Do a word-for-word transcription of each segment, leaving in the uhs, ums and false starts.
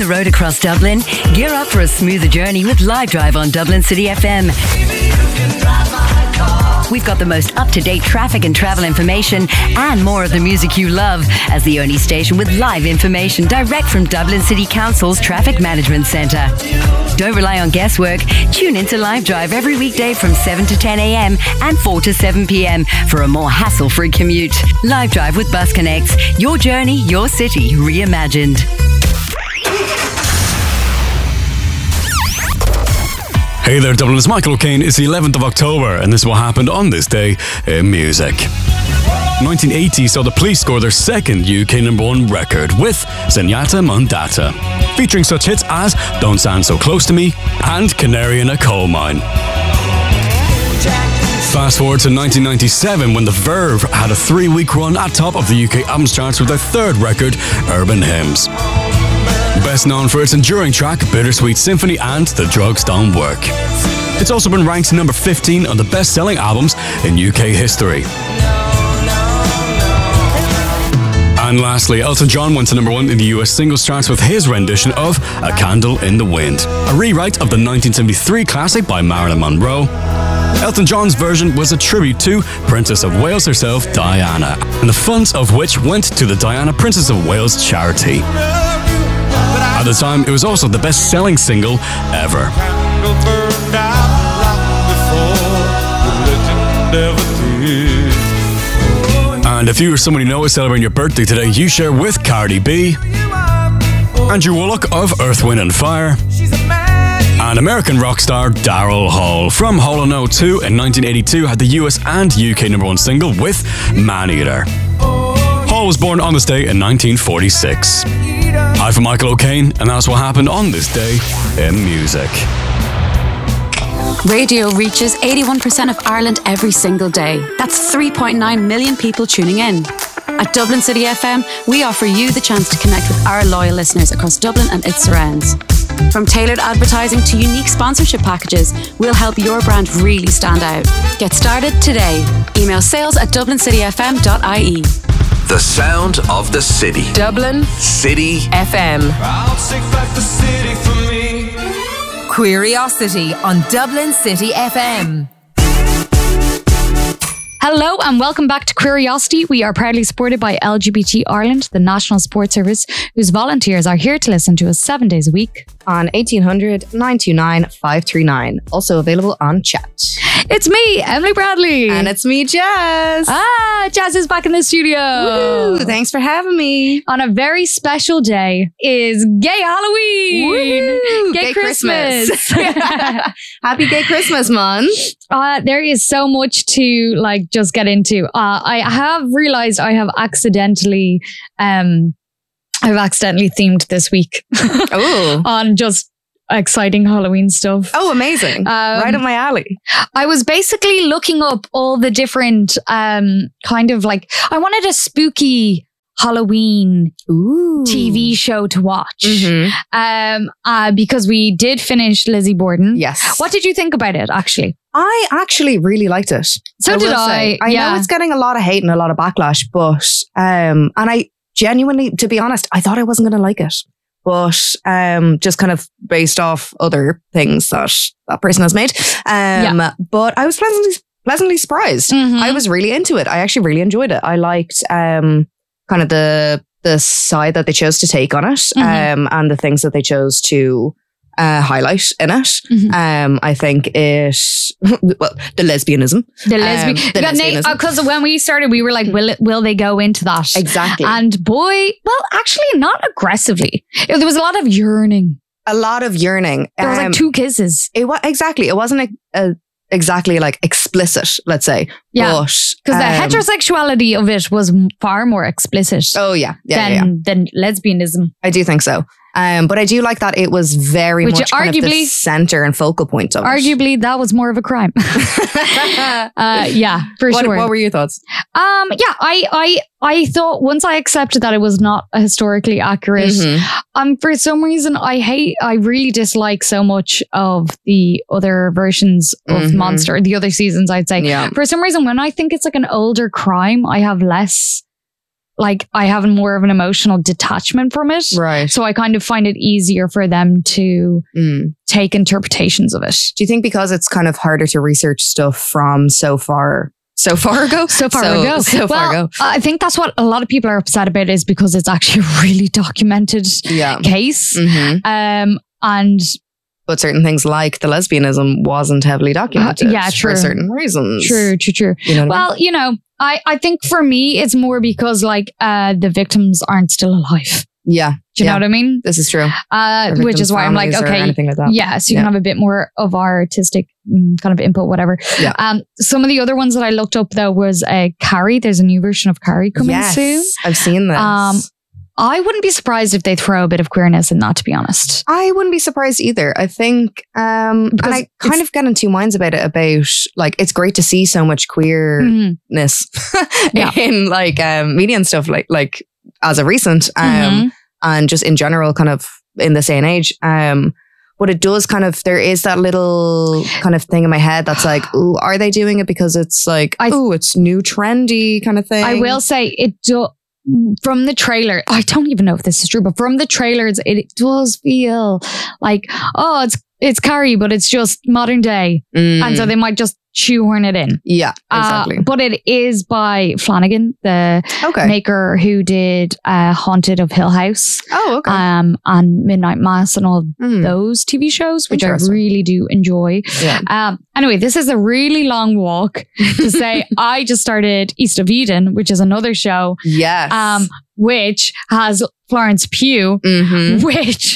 the road across Dublin? Gear up for a smoother journey with Live Drive on Dublin City F M. We've got the most up-to-date traffic and travel information and more of the music you love as the only station with live information direct from Dublin City Council's Traffic Management Centre. Don't rely on guesswork. Tune into Live Drive every weekday from seven to ten a.m. and four to seven p.m. for a more hassle-free commute. Live Drive with Bus Connects. Your journey, your city, reimagined. Hey there, Dublin. It's Michael O'Kane. It's the eleventh of October, and this is what happened on this day in music. nineteen eighty saw the Police score their second U K number one record with Zenyatta Mondatta, featuring such hits as Don't Stand So Close to Me and Canary in a Coal Mine. Fast forward to nineteen ninety-seven when The Verve had a three-week run at top of the U K albums charts with their third record, Urban Hymns. Best known for its enduring track, Bittersweet Symphony and The Drugs Don't Work. It's also been ranked number fifteen on the best-selling albums in U K history. And lastly, Elton John went to number one in the U S singles charts with his rendition of A Candle in the Wind, a rewrite of the nineteen seventy-three classic by Marilyn Monroe. Elton John's version was a tribute to Princess of Wales herself, Diana, and the funds of which went to the Diana Princess of Wales charity. At the time, it was also the best-selling single ever. And if you or someone you know is celebrating your birthday today, you share with Cardi B, Andrew Wullock of Earth, Wind and Fire, and American rock star Daryl Hall from Hall and Oates, who in nineteen eighty-two had the U S and U K number one single with Man Eater. Hall was born on this day in nineteen forty-six. Hi from Michael O'Kane, and that's what happened on this day in music. Radio reaches eighty-one percent of Ireland every single day. That's three point nine million people tuning in. At Dublin City F M, we offer you the chance to connect with our loyal listeners across Dublin and its surrounds. From tailored advertising to unique sponsorship packages, we'll help your brand really stand out. Get started today. Email sales at dublin city f m dot i e. The sound of the city. Dublin City F M. I'll take back the city for me. Curiosity on Dublin City F M. Hello and welcome back to Curiosity. We are proudly supported by L G B T Ireland, the National Sports Service, whose volunteers are here to listen to us seven days a week. On eighteen hundred, nine two nine, five three nine. Also available on chat. It's me, Emily Bradley. And it's me, Jazz. Ah, Jazz is back in the studio. Woo, thanks for having me. On a very special day is Gay Halloween. Woo, Gay, Gay Christmas. Christmas. Happy Gay Christmas, man. Uh, there is so much to like just get into. Uh, I have realized I have accidentally, um, I've accidentally themed this week oh. on just exciting Halloween stuff. Oh, amazing. Um, right up my alley. I was basically looking up all the different um, kind of like, I wanted a spooky Halloween Ooh. T V show to watch. Mm-hmm. Um, uh, because we did finish Lizzie Borden. Yes. What did you think about it, actually? I actually really liked it. So I did will I. say. I yeah. know it's getting a lot of hate and a lot of backlash, but um, and I genuinely, to be honest, I thought I wasn't going to like it. But um, just kind of based off other things that that person has made. Um, yeah. But I was pleasantly pleasantly surprised. Mm-hmm. I was really into it. I actually really enjoyed it. I liked um, kind of the the side that they chose to take on it, mm-hmm. um, and the things that they chose to uh, highlight in it. Mm-hmm. Um, I think it, well, the lesbianism. The lesbian. Um, the lesbianism. Because uh, when we started, we were like, will it, will they go into that? Exactly. And boy, well, actually not aggressively. There was a lot of yearning. A lot of yearning. There was um, like two kisses. It was exactly. It wasn't a, a, exactly like explicit, let's say. Yeah. Because um, the heterosexuality of it was far more explicit. Oh yeah. Yeah, than, yeah, yeah. than lesbianism. I do think so. Um, but I do like that it was very Which much kind arguably, of the center and focal point of arguably, it. that was more of a crime. uh, yeah, for what, sure. What were your thoughts? Um, yeah, I, I, I thought once I accepted that it was not historically accurate, Mm-hmm. um, for some reason I hate, I really dislike so much of the other versions of Mhm. Monster, the other seasons, I'd say. Yeah. For some reason, when I think it's like an older crime, I have less like I have more of an emotional detachment from it. Right. So I kind of find it easier for them to Mm. take interpretations of it. Do you think because it's kind of harder to research stuff from so far, so far ago? So far so, ago. So far well, ago. I think that's what a lot of people are upset about is because it's actually a really documented Yeah. case. hmm Um, and But certain things like the lesbianism wasn't heavily documented. Uh, yeah, true. For certain reasons. true, true, true. You know what I mean? Well, you know, I, I think for me, it's more because like uh, the victims aren't still alive. Yeah. Do you yeah. know what I mean? This is true. Uh, Or which victims' is why I'm like, families or okay, anything like that. yeah, so you Yeah. can have a bit more of our artistic mm, kind of input, whatever. Yeah. Um, some of the other ones that I looked up though was uh, Carrie. There's a new version of Carrie coming yes, soon. I've seen this. Um, I wouldn't be surprised if they throw a bit of queerness in that, to be honest. I wouldn't be surprised either. I think, um, and Because I kind of get in two minds about it. About like, it's great to see so much queerness Mhm. Yeah. in like um, media and stuff. Like, like as of recent, um, Mhm. and just in general, kind of in this day and age. Um, but it does kind of, there is that little kind of thing in my head that's like, ooh, are they doing it because it's like, I- ooh, it's new trendy kind of thing? I will say it do, from the trailer. I don't even know if this is true, but from the trailers, it does feel like, oh, it's it's Carrie, but it's just modern day, Mm, and so they might just shoehorn it in. yeah, Uh, exactly. but it is by Flanagan, the okay. maker who did uh, Haunted of Hill House, oh, okay. um, and Midnight Mass, and all Mm, those T V shows, which I Interesting. really do enjoy. yeah. Um, anyway, this is a really long walk to say I just started East of Eden, which is another show, Yes. um, which has Florence Pugh, Mhm. which,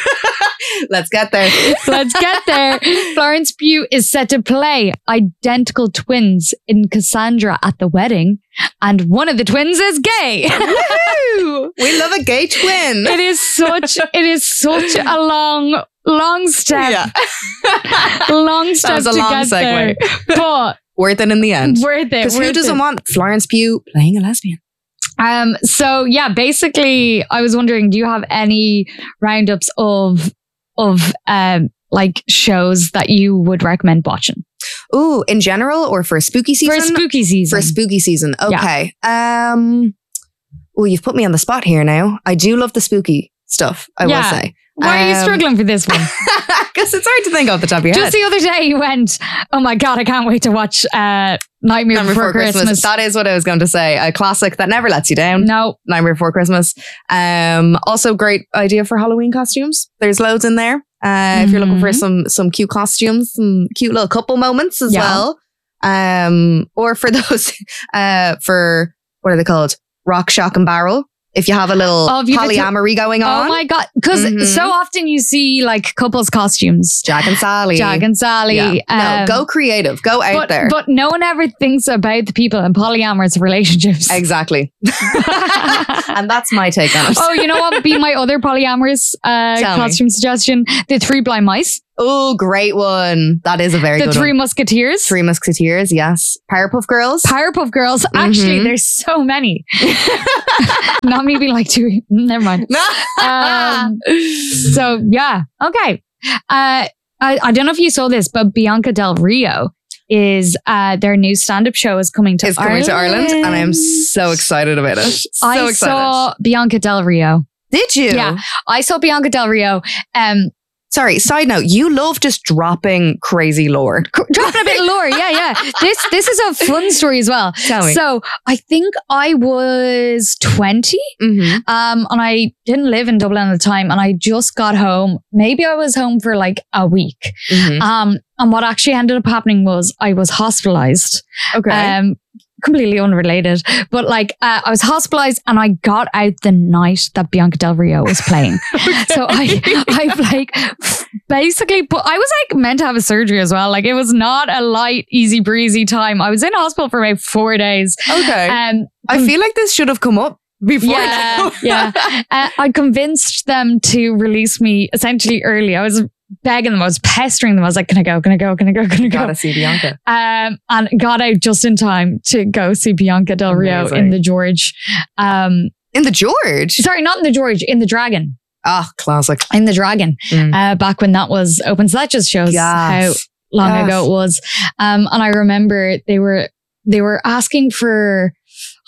Let's get there. let's get there. Florence Pugh is set to play identical twins in Cassandra at the wedding, and one of the twins is gay. Woo! We love a gay twin. It is such, it is such a long, long step, Yeah. long step was a to long get segue. there, but Worth it in the end. worth it. Because who worth doesn't it. want Florence Pugh playing a lesbian? Um, so yeah, basically I was wondering, do you have any roundups of, of, um, like shows that you would recommend watching Ooh, in general or for a spooky season? for spooky season? For spooky season. Okay. Um, oh, you've put me on the spot here now. I do love the spooky stuff, I Yeah. will say. Why are you Um, struggling for this one? Because it's hard to think off the top of your Just head. the other day you went, oh my God, I can't wait to watch, uh, Nightmare Nightmare Before, Christmas. That is what I was going to say. A classic that never lets you down. No. Nightmare Before Christmas. Um, also great idea for Halloween costumes. There's loads in there. Uh, if you're looking for Mhm. some some cute costumes, some cute little couple moments as Yeah. well. Um, or for those, uh, for what are they called? Rock, shock, and barrel. If you have a little Oh, if you have a- polyamory going on. Oh my God. Because Mhm. so often you see like couples costumes. Jack and Sally. Jack and Sally. Yeah. um, no, go creative. Go out but, there. But no one ever thinks about the people in polyamorous relationships. Exactly. And that's my take on it. Oh, you know what would be my other polyamorous uh, Tell me. costume suggestion? The Three Blind Mice. Oh, great one. That is a very The good Three one. Musketeers. Three Musketeers, yes. Powerpuff Girls. Powerpuff Girls. Actually, Mhm. there's so many. Not maybe like two. Never mind. Um, so yeah. Okay. Uh, I, I don't know if you saw this, but Bianca Del Rio is uh, their new stand-up show is coming to It's Ireland. coming to Ireland, and I am so excited about it. So I excited. saw Bianca Del Rio. Did you? Yeah. I saw Bianca Del Rio. Um, Sorry, side note, you love just dropping crazy lore. cr- dropping a bit of lore. Yeah, yeah. This this is a fun story as well. Tell me. So I think I was twenty, Mm-hmm. um, and I didn't live in Dublin at the time, and I just got home. Maybe I was home for like a week. Mm-hmm. Um, and what actually ended up happening was I was hospitalized. Okay. Um, completely unrelated, but like uh, I was hospitalized and I got out the night that Bianca Del Rio was playing. So I, I like basically, but I was like meant to have a surgery as well. Like it was not a light, easy breezy time. I was in hospital for about four days. okay. Um, I feel like this should have come up before yeah, now. yeah. Uh, I convinced them to release me essentially early. I was begging them, I was pestering them. I was like, can I go? Can I go? Can I go? Can I go? Gotta see Bianca. Um, and got out just in time to go see Bianca Del Rio Amazing. in the George. Um, In the George? sorry, not in the George, in the Dragon. Ah, classic. In the Dragon. Mm. Uh, back when that was open. So that just shows Yes. how long Yes. ago it was. Um, and I remember they were they were asking for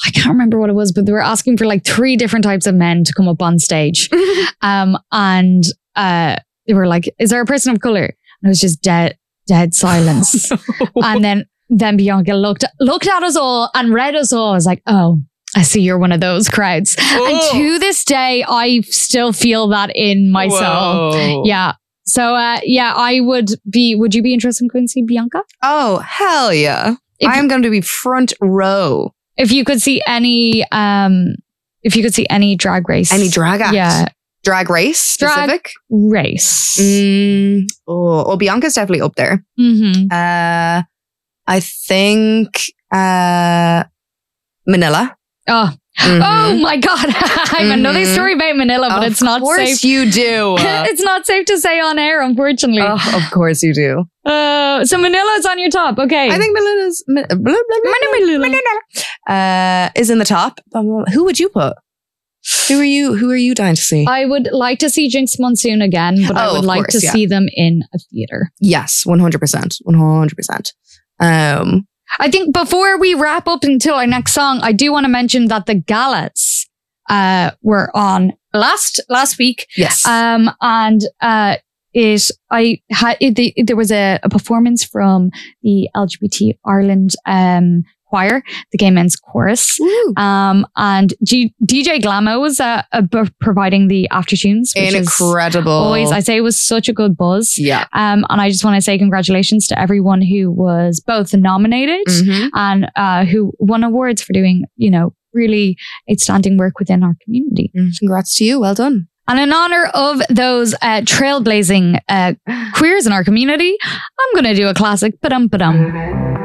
I can't remember what it was, but they were asking for like three different types of men to come up on stage. um, and uh, they were like, is there a person of color? And it was just dead, dead silence. And then, then Bianca looked, looked at us all and read us all. I was like, oh, I see you're one of those crowds. Oh. And to this day, I still feel that in my soul. Whoa. Yeah. So, uh, yeah, I would be, would you be interested in going to see Bianca? Oh, hell yeah. If I'm going to be front row. If you could see any, um, if you could see any drag race. Any drag act? Yeah. Drag race specific? Drag race. Mm, oh, well, Bianca's definitely up there. Mm-hmm. Uh, I think uh, Manila. Oh. Mm-hmm. Oh my God. I have mm-hmm. another story about Manila, but of it's not safe. Of course you do. It's not safe to say on air, unfortunately. Oh, of course you do. Uh, so Manila's on your top. Okay. I think Manila's blah, blah, blah, Manila. Uh, is in the top. Who would you put? Who are you? Who are you dying to see? I would like to see Jinx Monsoon again, but oh, I would like course, to yeah. see them in a theater. Yes, one hundred percent, one hundred percent. Um. I think before we wrap up until our next song, I do want to mention that the galas uh, were on last last week. Yes. Um, and uh, it I had it, the, there was a, a performance from the L G B T Ireland um, choir, the Gay Men's Chorus. Woo. Um, and G- D J Glamo was uh, uh, providing the after tunes, which incredible. Is always, I say, it was such a good buzz. Yeah. Um, and I just want to say congratulations to everyone who was both nominated mm-hmm. and uh, who won awards for doing, you know, really outstanding work within our community. Mm, congrats to you. Well done. And in honor of those uh, trailblazing uh, queers in our community, I'm going to do a classic. Ba-dum, ba-dum.